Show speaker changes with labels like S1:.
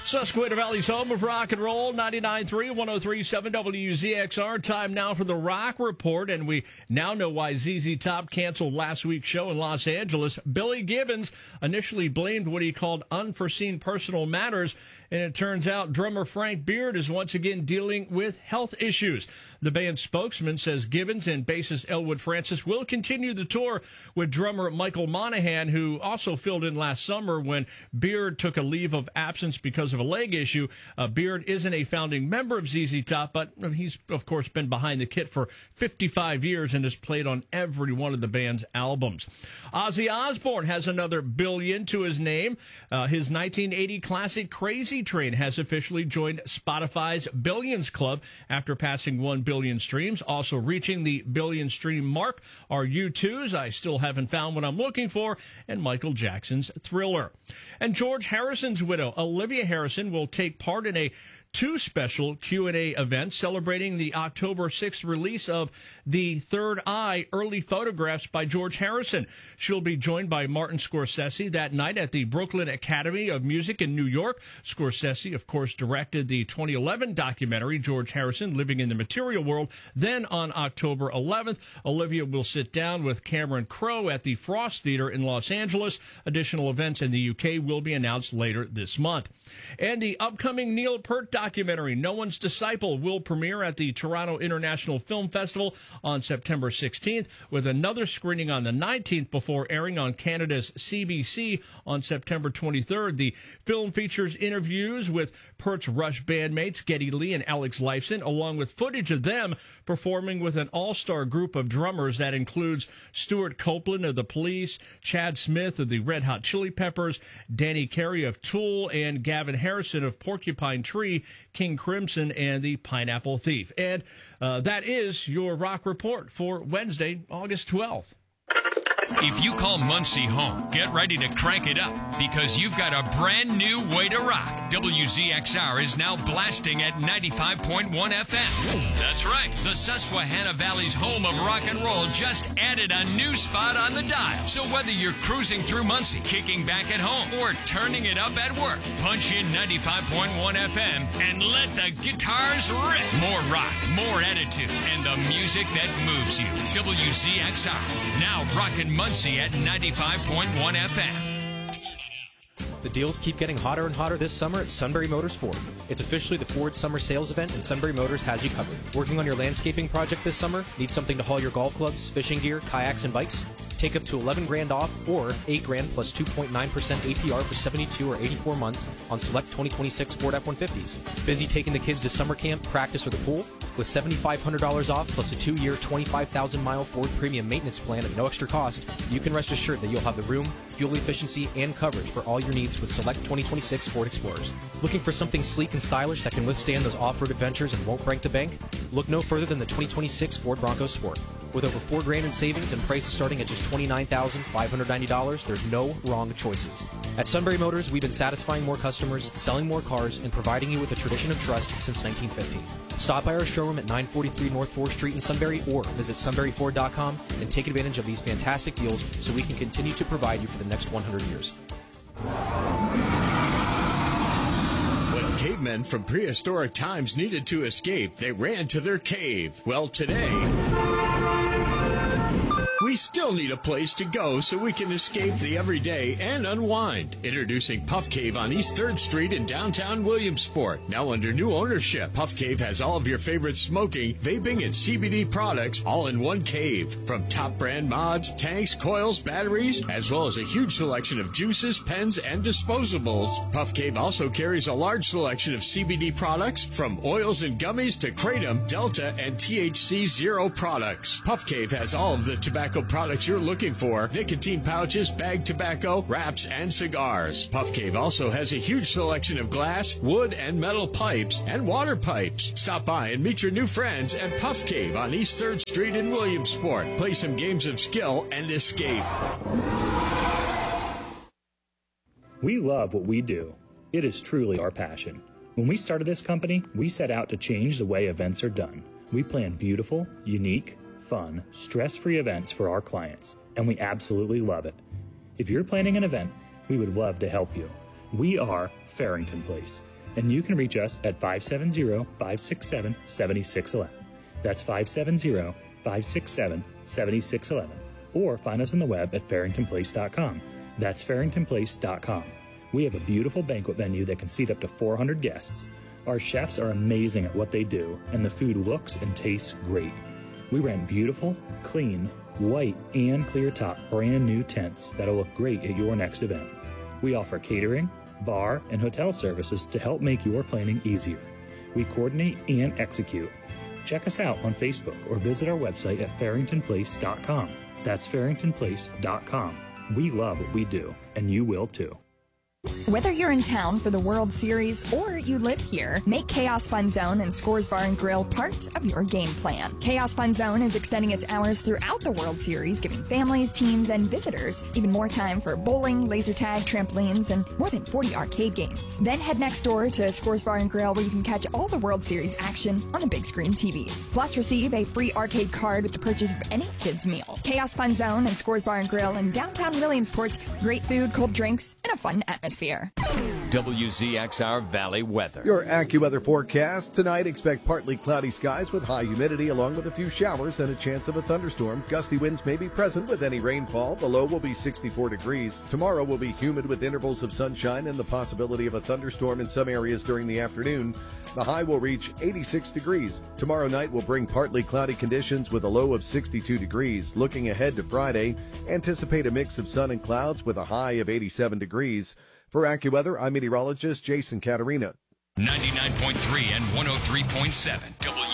S1: Susquehanna Valley's home of rock and roll, 99.3, 103.7 WZXR. Time now for the Rock Report, and we now know why ZZ Top canceled last week's show in Los Angeles. Billy Gibbons initially blamed what he called unforeseen personal matters, and it turns out drummer Frank Beard is once again dealing with health issues. The band's spokesman says Gibbons and bassist Elwood Francis will continue the tour with drummer Michael Monaghan, who also filled in last summer when Beard took a leave of absence because of a leg issue. Beard isn't a founding member of ZZ Top, but he's, of course, been behind the kit for 55 years and has played on every one of the band's albums. Ozzy Osbourne has another billion to his name. His 1980 classic Crazy Train has officially joined Spotify's Billions Club after passing 1 billion streams. Also reaching the billion stream mark are U2's I Still Haven't Found What I'm Looking For and Michael Jackson's Thriller. And George Harrison's widow, Olivia Harrison, will take part in a 2 special Q&A events celebrating the October 6th release of The Third Eye Early Photographs by George Harrison. She'll be joined by Martin Scorsese that night at the Brooklyn Academy of Music in New York. Scorsese, of course, directed the 2011 documentary George Harrison, Living in the Material World. Then on October 11th, Olivia will sit down with Cameron Crowe at the Frost Theater in Los Angeles. Additional events in the UK will be announced later this month. And the upcoming Neil Peart documentary, No One's Disciple, will premiere at the Toronto International Film Festival on September 16th, with another screening on the 19th before airing on Canada's CBC on September 23rd. The film features interviews with Peart's Rush bandmates Geddy Lee and Alex Lifeson, along with footage of them performing with an all-star group of drummers that includes Stuart Copeland of The Police, Chad Smith of the Red Hot Chili Peppers, Danny Carey of Tool, and Gavin Harrison of Porcupine Tree, King Crimson, and the Pineapple Thief. And that is your Rock Report for Wednesday, August 12th.
S2: If you call Muncie home, get ready to crank it up because you've got a brand new way to rock. WZXR is now blasting at 95.1 FM. That's right. The Susquehanna Valley's home of rock and roll just added a new spot on the dial. So whether you're cruising through Muncie, kicking back at home, or turning it up at work, punch in 95.1 FM and let the guitars rip. More rock, more attitude, and the music that moves you. WZXR. Now rockin' Muncie at 95.1 FM.
S3: The deals keep getting hotter and hotter this summer at Sunbury Motors Ford. It's officially the Ford Summer Sales Event, and Sunbury Motors has you covered. Working on your landscaping project this summer? Need something to haul your golf clubs, fishing gear, kayaks, and bikes? Take up to $11,000 off or $8,000 plus 2.9% APR for 72 or 84 months on select 2026 Ford F-150s. Busy taking the kids to summer camp, practice, or the pool? With $7,500 off plus a 2-year, 25,000-mile Ford Premium Maintenance Plan at no extra cost, you can rest assured that you'll have the room, fuel efficiency, and coverage for all your needs with select 2026 Ford Explorers. Looking for something sleek and stylish that can withstand those off-road adventures and won't break the bank? Look no further than the 2026 Ford Bronco Sport. With over $4,000 in savings and prices starting at just $29,590, there's no wrong choices. At Sunbury Motors, we've been satisfying more customers, selling more cars, and providing you with a tradition of trust since 1950. Stop by our showroom at 943 North 4th Street in Sunbury or visit sunburyford.com and take advantage of these fantastic deals so we can continue to provide you for the next 100 years.
S4: When cavemen from prehistoric times needed to escape, they ran to their cave. Well, today, we still need a place to go so we can escape the everyday and unwind. Introducing Puff Cave on East 3rd Street in downtown Williamsport. Now under new ownership, Puff Cave has all of your favorite smoking, vaping, and CBD products all in one cave. From top brand mods, tanks, coils, batteries, as well as a huge selection of juices, pens, and disposables. Puff Cave also carries a large selection of CBD products from oils and gummies to Kratom, Delta, and THC Zero products. Puff Cave has all of the tobacco products you're looking for: nicotine pouches, bag tobacco, wraps, and cigars. Puff Cave also has a huge selection of glass, wood, and metal pipes and water pipes. Stop by and meet your new friends at Puff Cave on East 3rd Street in Williamsport. Play some games of skill and escape.
S5: We love what we do. It is truly our passion. When we started this company, we set out to change the way events are done. We plan beautiful, unique, fun, stress-free events for our clients, and we absolutely love it. If you're planning an event, we would love to help you. We are Farrington Place. And you can reach us at 570-567-7611. That's 570-567-7611. Or find us on the web at farringtonplace.com. That's farringtonplace.com. We have a beautiful banquet venue that can seat up to 400 guests. Our chefs are amazing at what they do, and the food looks and tastes great. We rent beautiful, clean, white, and clear top brand new tents that'll look great at your next event. We offer catering, bar, and hotel services to help make your planning easier. We coordinate and execute. Check us out on Facebook or visit our website at farringtonplace.com. That's farringtonplace.com. We love what we do, and you will too.
S6: Whether you're in town for the World Series or you live here, make Chaos Fun Zone and Scores Bar and Grill part of your game plan. Chaos Fun Zone is extending its hours throughout the World Series, giving families, teams, and visitors even more time for bowling, laser tag, trampolines, and more than 40 arcade games. Then head next door to Scores Bar and Grill, where you can catch all the World Series action on a big screen TVs. Plus, receive a free arcade card with the purchase of any kids' meal. Chaos Fun Zone and Scores Bar and Grill in downtown Williamsport's great food, cold drinks, and a fun atmosphere.
S2: WZXR Valley weather.
S7: Your AccuWeather forecast. Tonight, expect partly cloudy skies with high humidity along with a few showers and a chance of a thunderstorm. Gusty winds may be present with any rainfall. The low will be 64 degrees. Tomorrow will be humid with intervals of sunshine and the possibility of a thunderstorm in some areas during the afternoon. The high will reach 86 degrees. Tomorrow night will bring partly cloudy conditions with a low of 62 degrees. Looking ahead to Friday, anticipate a mix of sun and clouds with a high of 87 degrees. For AccuWeather, I'm meteorologist Jason Caterina.
S2: 99.3 and 103.7